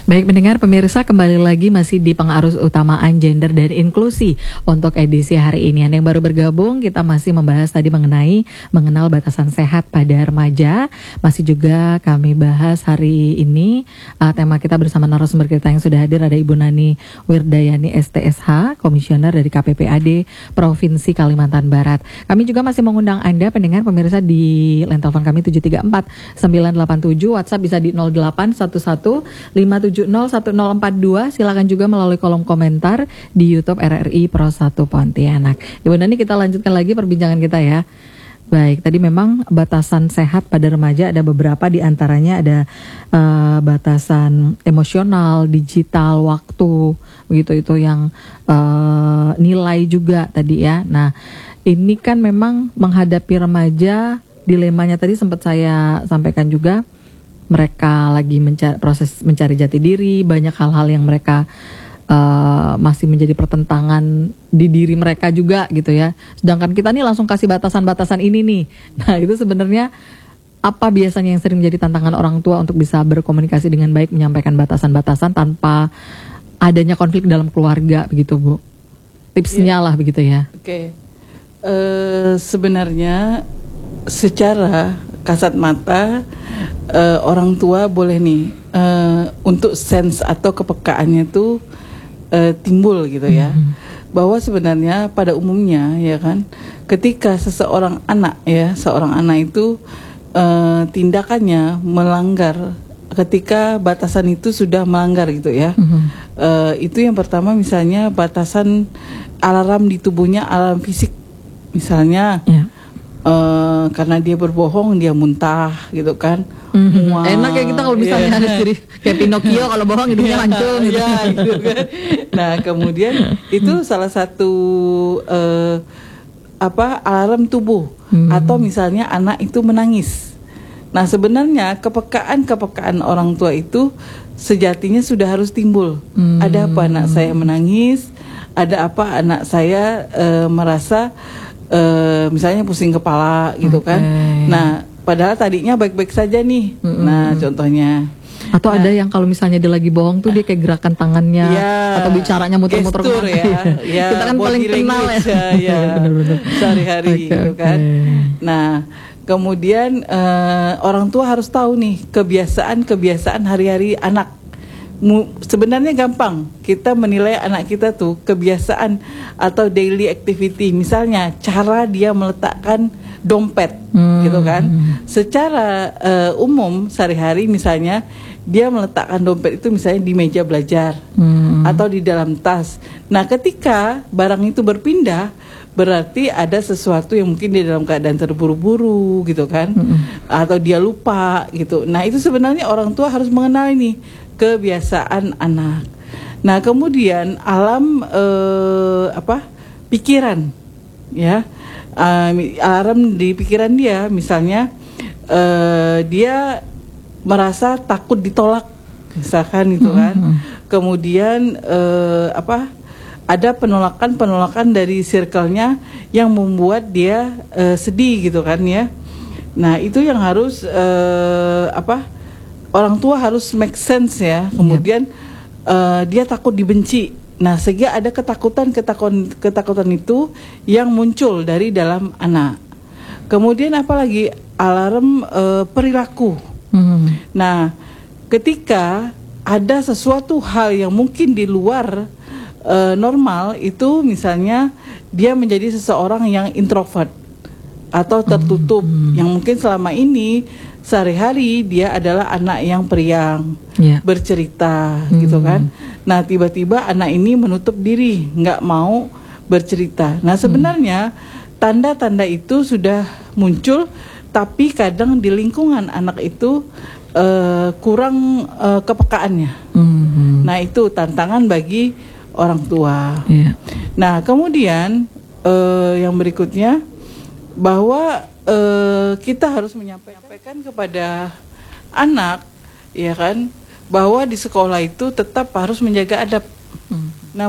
Baik pendengar pemirsa, kembali lagi masih di pengarus utamaan gender dan inklusi untuk edisi hari ini. Anda yang baru bergabung, kita masih membahas tadi mengenal batasan sehat pada remaja. Masih juga kami bahas hari ini tema kita bersama narasumber kita yang sudah hadir, ada Ibu Nani Wirdayani STSH, Komisioner dari KPPAD Provinsi Kalimantan Barat. Kami juga masih mengundang Anda pendengar pemirsa di line telepon kami 734 987, WhatsApp bisa di 0811 5701042. Silakan juga melalui kolom komentar di YouTube RRI Pro 1 Pontianak. Ibu Nani, kita lanjutkan lagi perbincangan kita ya. Baik, tadi memang batasan sehat pada remaja ada beberapa, di antaranya ada batasan emosional, digital, waktu, begitu itu yang nilai juga tadi ya. Nah, ini kan memang menghadapi remaja, dilemanya tadi sempat saya sampaikan juga. Mereka lagi proses mencari jati diri, banyak hal-hal yang mereka masih menjadi pertentangan di diri mereka juga gitu ya. Sedangkan kita nih langsung kasih batasan-batasan ini nih. Nah, itu sebenarnya apa biasanya yang sering menjadi tantangan orang tua untuk bisa berkomunikasi dengan baik, menyampaikan batasan-batasan tanpa adanya konflik dalam keluarga begitu, Bu? Tipsnya lah begitu ya. Oke. Sebenarnya secara kasat mata orang tua boleh nih untuk sense atau kepekaannya itu timbul gitu ya, bahwa sebenarnya pada umumnya ya kan, ketika seorang anak itu tindakannya melanggar, ketika batasan itu sudah melanggar gitu ya, itu yang pertama misalnya batasan alarm di tubuhnya, alarm fisik misalnya. Karena dia berbohong, dia muntah gitu kan. Enak ya kita kalau misalnya harus jadi kayak Pinocchio, kalau bohong hidungnya mancung gitu. Ya, gitu kan. Nah, kemudian itu salah satu alarm tubuh. Atau misalnya anak itu menangis. Nah, sebenarnya kepekaan orang tua itu sejatinya sudah harus timbul. Ada apa anak saya menangis? Ada apa anak saya merasa misalnya pusing kepala gitu kan. Nah, padahal tadinya baik-baik saja nih. Nah, contohnya. Atau ada yang kalau misalnya dia lagi bohong tuh dia kayak gerakan tangannya atau bicaranya muter-muter gestur ya. Kita kan paling kenal ya. Sehari-hari gitu kan. Nah, kemudian orang tua harus tahu nih kebiasaan hari-hari anak. Sebenarnya gampang kita menilai anak kita tuh kebiasaan atau daily activity, misalnya cara dia meletakkan dompet gitu kan. Secara umum sehari-hari misalnya dia meletakkan dompet itu misalnya di meja belajar atau di dalam tas. Nah, ketika barang itu berpindah, berarti ada sesuatu yang mungkin dia dalam keadaan terburu-buru gitu kan, atau dia lupa gitu. Nah, itu sebenarnya orang tua harus mengenal ini kebiasaan anak. Nah, kemudian alam pikiran ya, alarm di pikiran dia misalnya dia merasa takut ditolak misalkan gitu kan. Kemudian ada penolakan dari circle-nya yang membuat dia sedih gitu kan ya. Nah, itu yang harus orang tua harus make sense ya. Kemudian dia takut dibenci. Nah, sehingga ada ketakutan itu yang muncul dari dalam anak. Kemudian apalagi alarm perilaku. Nah, ketika ada sesuatu hal yang mungkin di luar normal, itu misalnya dia menjadi seseorang yang introvert atau tertutup, yang mungkin selama ini sehari-hari dia adalah anak yang periang, bercerita gitu kan. Nah, tiba-tiba anak ini menutup diri, nggak mau bercerita. Nah, sebenarnya tanda-tanda itu sudah muncul, tapi kadang di lingkungan anak itu kurang kepekaannya. Nah, itu tantangan bagi orang tua. Nah, kemudian yang berikutnya, bahwa kita harus menyampaikan kepada anak ya kan, bahwa di sekolah itu tetap harus menjaga adab.